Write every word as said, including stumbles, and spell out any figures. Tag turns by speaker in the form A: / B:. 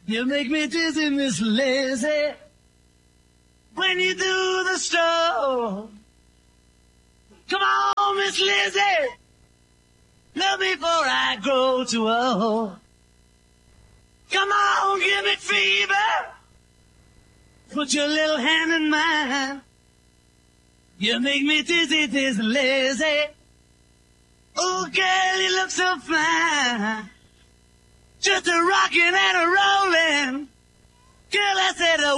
A: You make me dizzy, Miss Lazy, when you do the stroll. Come on, Miss Lizzie, love me before I grow too old. Come on, give me fever, put your little hand in mine. You make me dizzy, dizzy, lazy. Oh, girl, you look so fine. Just a rockin' and a rollin'. Girl, I said,